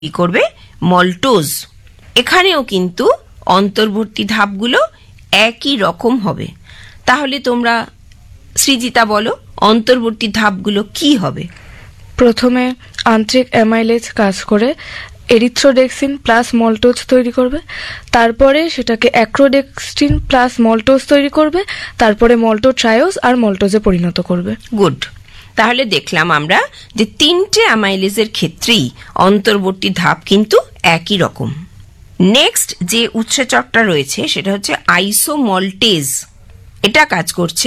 করবে মল্টোজ। এখানেও কিন্তু অন্তর্বর্তী ধাপগুলো একই রকম হবে। তাহলে তোমরা সৃজিতা বলো অন্তর্বর্তী ধাপগুলো কি হবে? প্রথমে আন্ত্রিক অ্যামাইলেজ কাজ করে এরিথ্রোডেক্সিন প্লাস মল্টোজ তৈরি করবে, তারপরে সেটাকে অ্যাক্রোডেক্সিন প্লাস মল্টোজ তৈরি করবে, তারপরে মল্টোট্রায়োজ আর মল্টোজে পরিণত করবে। গুড। তাহলে দেখলাম আমরা যে তিনটে অ্যামাইলেজের ক্ষেত্রেই অন্তর্বর্তী ধাপ কিন্তু একই রকম। নেক্সট যে উৎসেচকটা রয়েছে সেটা হচ্ছে আইসোমল্টেজ। এটা কাজ করছে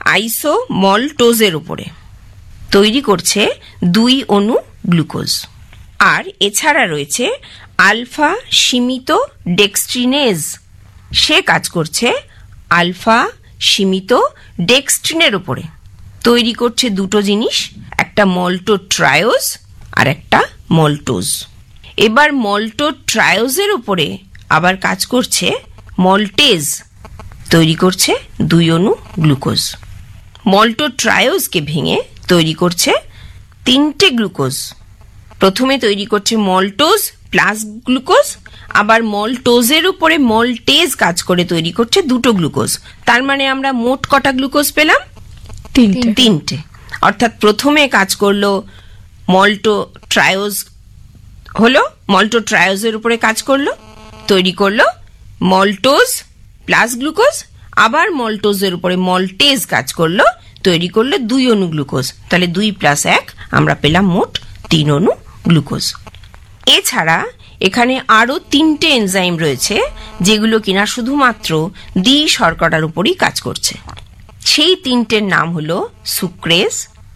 আইসোমল্টোজের উপরে, তৈরি করছে 2 অণু গ্লুকোজ। আর এছাড়া রয়েছে আলফা সীমিত ডেক্সট্রিনেজ। সে কাজ করছে আলফা সীমিত ডেক্সট্রিনের উপরে, তৈরি করছে দুটো জিনিস, একটা মল্টোট্রায়োজ আর একটা মল্টোজ। এবার মল্টোট্রায়োজের উপরে আবার কাজ করছে মল্টেজ, তৈরি করছে 2 অণু গ্লুকোজ। মল্টোট্রায়োজকে ভেঙে তৈরি করছে 3টে গ্লুকোজ। প্রথমে তৈরি করছে মল্টোজ প্লাস গ্লুকোজ, আবার মল্টোজের উপরে মল্টেজ কাজ করে তৈরি করছে 2টো গ্লুকোজ। তার মানে আমরা মোট কটা গ্লুকোজ পেলাম? 3টে। অর্থাৎ প্রথমে কাজ করলো মল্টোট্রায়োজ, হলো মল্টোট্রায়োজের উপরে কাজ করলো, তৈরি করলো মল্টোজ প্লাস গ্লুকোজ, আবার মল্টোজের উপরে মল্টেজ কাজ করলো, তৈরি করলো 2 অণু গ্লুকোজ। তাহলে 2 + 1 আমরা পেলাম মোট 3 অণু গ্লুকোজ। এছাড়া এখানে আরো 3টে এনজাইম রয়েছে যেগুলো কিনা শুধুমাত্র দ্বি শর্করার উপরই কাজ করছে। সেই 3টের নাম হলো সুক্রেজ,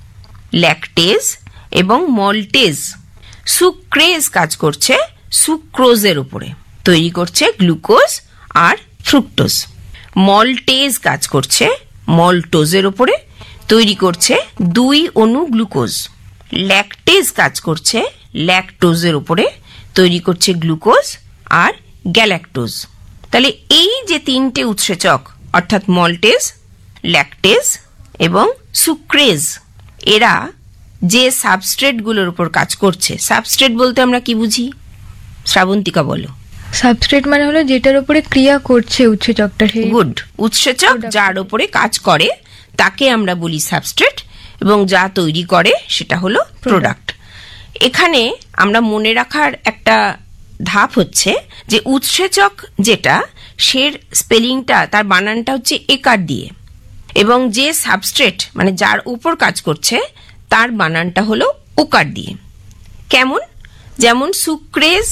ল্যাকটেজ এবং মল্টেজ। সুক্রেজ কাজ করছে সুক্রোজের উপরে, তৈরি করছে গ্লুকোজ আর ফ্রুক্টোজ। মল্টেজ কাজ করছে মল্টোজের উপরে, তৈরি করছে 2 অণু গ্লুকোজ। ল্যাকটেজ কাজ করছে ল্যাকটোজের উপরে, তৈরি করছে গ্লুকোজ আর গ্যালাক্টোজ। তাহলে এই যে 3টে উৎসেচক অর্থাৎ মল্টেজ, ল্যাকটেজ এবং সুক্রেজ, এরা যে সাবস্ট্রেটগুলোর উপর কাজ করছে, সাবস্ট্রেট বলতে আমরা কি বুঝি? শ্রাবন্তিকা বলো। সাবস্ট্রেট মানে হলো যেটার উপরে ক্রিয়া করছে উৎসেচকটা। গুড। উৎসেচক যার উপরে কাজ করে তাকে আমরা বলি সাবস্ট্রেট, এবং যা তৈরি করে সেটা হলো প্রোডাক্ট। এখানে আমরা মনে রাখার একটা ধাপ হচ্ছে যে উৎসেচক যেটা, সে স্পেলিংটা, তার বানানটা হচ্ছে একার দিয়ে, এবং যে সাবস্ট্রেট মানে যার উপর কাজ করছে তার বানানটা হলো ওকার দিয়ে। কেমন? যেমন সুক্রেজ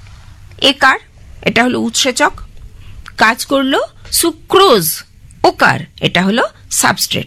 একার, এটা হলো উৎসেচক, কাজ করলো সুক্রোজ ওকার, এটা হলো সাবস্ট্রেট।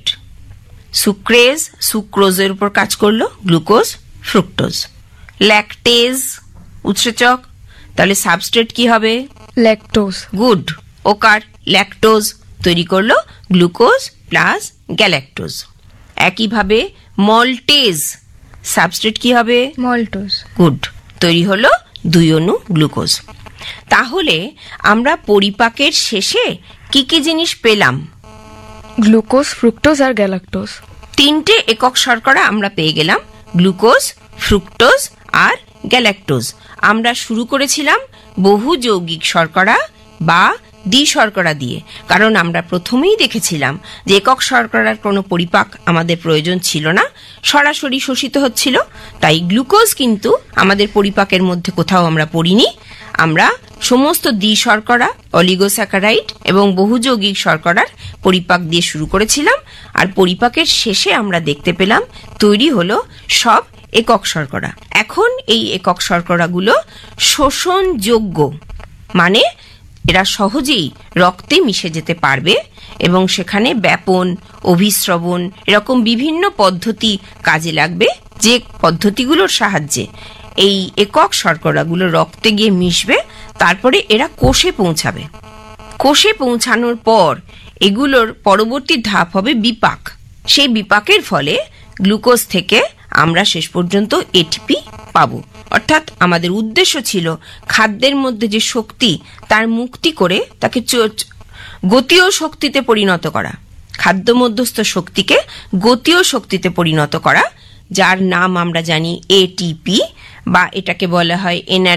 সুক্রেজ সুক্রোজের উপর কাজ করলো গ্লুকোজ ফ্রুক্টোজ। ল্যাকটেজ উৎসেচক, তাহলে সাবস্ট্রেট কি হবে? ল্যাকটোজ। গুড। ওকার ল্যাকটোজ, তৈরি করলো গ্লুকোজ প্লাস গ্যালাক্টোজ। একইভাবে মল্টেজ, সাবস্ট্রেট কি হবে? মল্টোজ। গুড, তৈরি হলো 2 অণু গ্লুকোজ। তাহলে আমরা পরিপাকের শেষে কি কি জিনিস পেলাম? গ্লুকোজ, ফ্রুক্টোজ আর গ্যালাক্টোজ। 3টে একক শর্করা আমরা পেয়ে গেলাম, গ্লুকোজ, ফ্রুক্টোজ আর গ্যালাক্টোজ। আমরা শুরু করেছিলাম বহু যৌগিক শর্করা বা দ্বি শর্করা দিয়ে, কারণ আমরা প্রথমেই দেখেছিলাম যে একক শর্করার কোনো পরিপাক আমাদের প্রয়োজন ছিল না, সরাসরি শোষিত হচ্ছিল। তাই গ্লুকোজ কিন্তু আমাদের পরিপাকের মধ্যে কোথাও আমরা পড়িনি। আমরা সমস্ত দ্বি শর্করা, অলিগোস্যাকারাইড এবং বহুযৌগিক শর্করার পরিপাক দিয়ে শুরু করেছিলাম, আর পরিপাকের শেষে আমরা দেখতে পেলাম তৈরি হলো সব একক শর্করা। এখন এই একক শর্করাগুলো শোষণযোগ্য, মানে এরা সহজেই রক্তে মিশে যেতে পারবে, এবং সেখানে ব্যাপন, অভিস্রবণ এরকম বিভিন্ন পদ্ধতি কাজে লাগবে, যে পদ্ধতিগুলোর সাহায্যে এই একক শর্করাগুলো রক্তে গিয়ে মিশবে, তারপরে এরা কোষে পৌঁছাবে। কোষে পৌঁছানোর পর এগুলোর পরবর্তী ধাপ হবে বিপাক। সেই বিপাকের ফলে গ্লুকোজ থেকে আমরা শেষ পর্যন্ত এটিপি পাবো। অর্থাৎ আমাদের উদ্দেশ্য ছিল খাদ্যের মধ্যে যে শক্তি তার মুক্তি করে তাকে গতীয় শক্তিতে পরিণত করা, খাদ্য মধ্যস্থ শক্তিকে গতীয় শক্তিতে পরিণত করা, যার নাম আমরা জানি এটিপি বা এটাকে বলা হয়